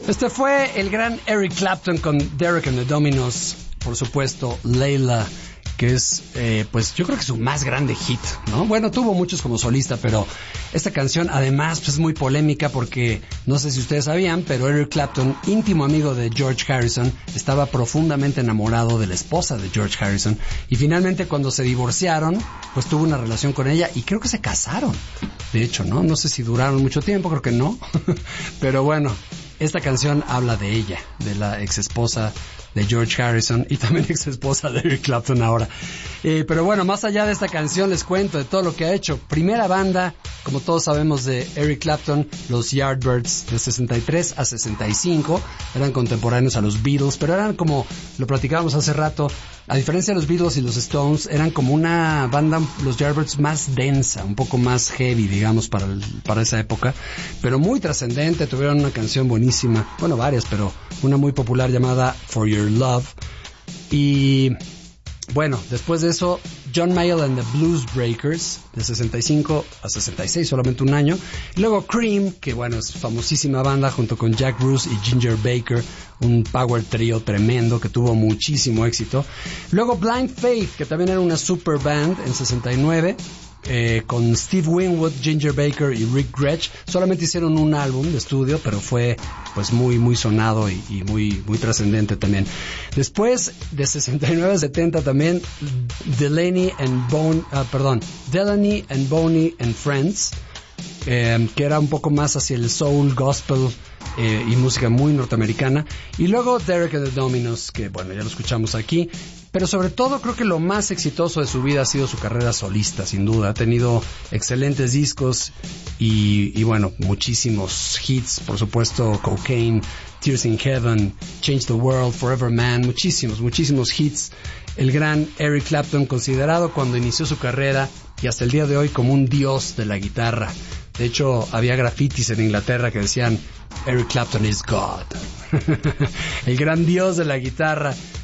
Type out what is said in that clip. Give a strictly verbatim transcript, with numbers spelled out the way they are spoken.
Este fue el gran Eric Clapton con Derek and the Dominos, por supuesto, Layla, que es, eh, pues yo creo que su más grande hit, ¿no? Bueno, tuvo muchos como solista, pero esta canción además pues, es muy polémica porque, no sé si ustedes sabían, pero Eric Clapton, íntimo amigo de George Harrison, estaba profundamente enamorado de la esposa de George Harrison, y finalmente cuando se divorciaron, pues tuvo una relación con ella y creo que se casaron, de hecho, ¿no? No sé si duraron mucho tiempo, creo que no, pero bueno, esta canción habla de ella, de la ex esposa de George Harrison y también ex esposa de Eric Clapton ahora. Eh, pero bueno, más allá de esta canción les cuento de todo lo que ha hecho. Primera banda, como todos sabemos, de Eric Clapton, los Yardbirds, de sesenta y tres a sesenta y cinco, eran contemporáneos a los Beatles, pero eran como, lo platicábamos hace rato, a diferencia de los Beatles y los Stones, eran como una banda, los Yardbirds, más densa, un poco más heavy, digamos, para, el, para esa época, pero muy trascendente. Tuvieron una canción buenísima, bueno, varias, pero una muy popular llamada For Your Love. Y bueno, después de eso, John Mayall and the Blues Breakers, de sesenta y cinco a sesenta y seis, solamente un año. Y luego Cream, que bueno, es famosísima banda, junto con Jack Bruce y Ginger Baker, un power trio tremendo que tuvo muchísimo éxito. Luego Blind Faith, que también era una super band en sesenta y nueve, eh, con Steve Winwood, Ginger Baker y Rick Gretsch. Solamente hicieron un álbum de estudio, pero fue pues muy muy sonado y, y muy muy trascendente también. Después de sesenta y nueve a setenta también Delaney and Bone, uh, perdón, Delaney and Boney and Friends, eh, que era un poco más hacia el soul, gospel eh, y música muy norteamericana. Y luego Derek and the Dominos, que bueno, ya lo escuchamos aquí. Pero sobre todo creo que lo más exitoso de su vida ha sido su carrera solista, sin duda. Ha tenido excelentes discos y, y bueno, muchísimos hits, por supuesto, Cocaine, Tears in Heaven, Change the World, Forever Man, muchísimos, muchísimos hits. El gran Eric Clapton, considerado cuando inició su carrera y hasta el día de hoy como un dios de la guitarra. De hecho, había grafitis en Inglaterra que decían Eric Clapton is God. El gran dios de la guitarra.